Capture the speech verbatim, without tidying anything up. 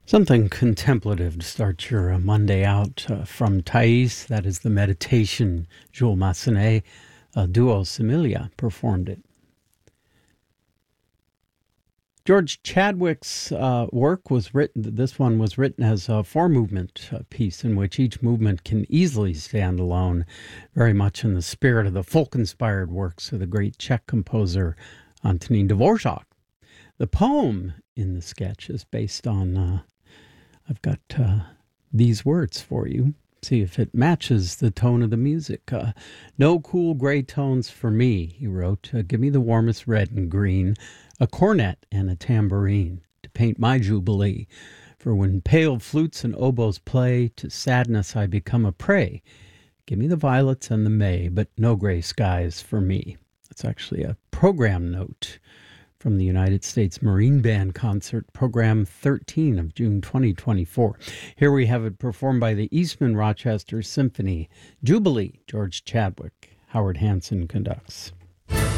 Something contemplative to start your uh, Monday out uh, from Thais. That is the meditation. Jules Massenet, uh, Duo Similia, performed it. George Chadwick's uh, work was written, this one was written as a four-movement uh, piece in which each movement can easily stand alone, very much in the spirit of the folk-inspired works of the great Czech composer Antonín Dvořák. The poem in the sketch is based on, uh, I've got uh, these words for you. See if it matches the tone of the music. Uh, no cool gray tones for me, he wrote. Uh, give me the warmest red and green, a cornet and a tambourine to paint my jubilee. For when pale flutes and oboes play, to sadness I become a prey. Give me the violets and the May, but no gray skies for me. That's actually a program note from the United States Marine Band concert, program thirteen of June twenty twenty-four. Here we have it performed by the Eastman Rochester Symphony. Jubilee, George Chadwick. Howard Hanson conducts.